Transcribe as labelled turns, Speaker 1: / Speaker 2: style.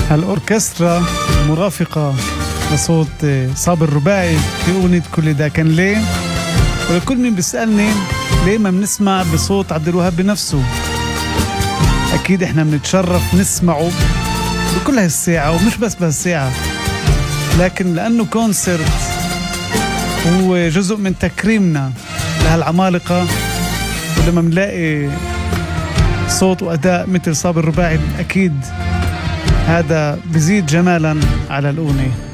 Speaker 1: هالأوركسترا المرافقة لصوت صابر الرباعي في أغنية كل ده كان ليه. ولكل مين بيسألني ليه ما بنسمع بصوت عبد الوهاب بنفسه، أكيد إحنا بنتشرف نسمعه بكل هالساعة ومش بس بهالساعة، لكن لأنه كونسرت هو جزء من تكريمنا لهالعمالقة. ولما بنلاقي صوت وأداء مثل صابر الرباعي أكيد هذا بزيد جمالا على الأغنية.